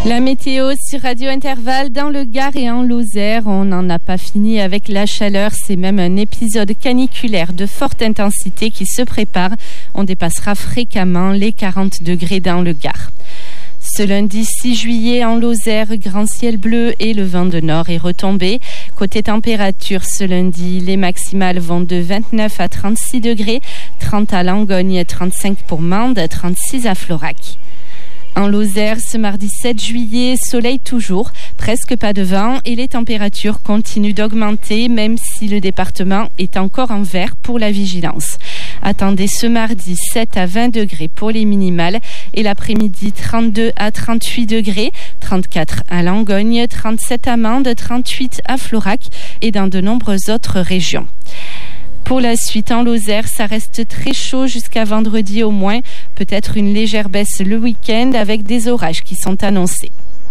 La météo sur Radio Intervalle dans le Gard et en Lozère. On n'en a pas fini avec la chaleur. C'est même un épisode caniculaire de forte intensité qui se prépare. On dépassera fréquemment les 40 degrés dans le Gard. Ce lundi 6 juillet en Lozère, grand ciel bleu et le vent de nord est retombé. Côté température, ce lundi, les maximales vont de 29 à 36 degrés, 30 à Langogne, 35 pour Mende, 36 à Florac. En Lozère, ce mardi 7 juillet, soleil toujours, presque pas de vent et les températures continuent d'augmenter même si le département est encore en vert pour la vigilance. Attendez ce mardi 7 à 20 degrés pour les minimales et l'après-midi 32 à 38 degrés, 34 à Langogne, 37 à Mende, 38 à Florac et dans de nombreuses autres régions. Pour la suite, en Lozère, ça reste très chaud jusqu'à vendredi au moins. Peut-être une légère baisse le week-end avec des orages qui sont annoncés.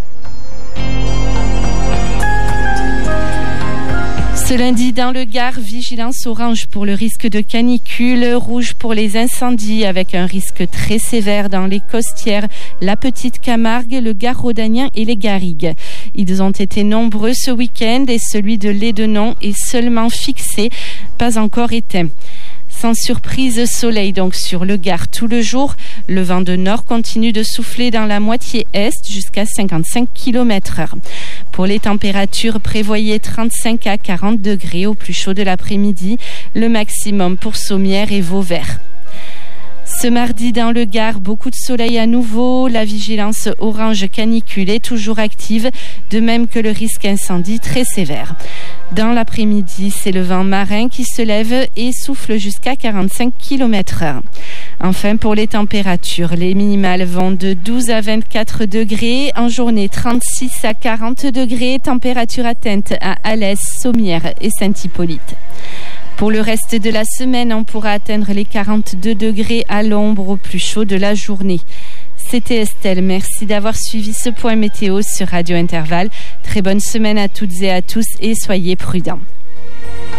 Ce lundi, dans le Gard, vigilance orange pour le risque de canicule, rouge pour les incendies avec un risque très sévère dans les Costières, la Petite Camargue, le Gard rhodanien et les Garrigues. Ils ont été nombreux ce week-end et celui de Lédenon est seulement fixé, pas encore éteint. Sans surprise, soleil donc sur le Gard tout le jour. Le vent de nord continue de souffler dans la moitié est jusqu'à 55 km/h. Pour les températures, prévoyez 35 à 40 degrés au plus chaud de l'après-midi, le maximum pour Sommières et Vauvert. Ce mardi dans le Gard, beaucoup de soleil à nouveau. La vigilance orange canicule est toujours active, de même que le risque incendie très sévère. Dans l'après-midi, c'est le vent marin qui se lève et souffle jusqu'à 45 km/h. Enfin, pour les températures, les minimales vont de 12 à 24 degrés. En journée, 36 à 40 degrés. Température atteinte à Alès, Sommières et Saint-Hippolyte. Pour le reste de la semaine, on pourra atteindre les 42 degrés à l'ombre au plus chaud de la journée. C'était Estelle, merci d'avoir suivi ce point météo sur Radio Intervalle. Très bonne semaine à toutes et à tous et soyez prudents.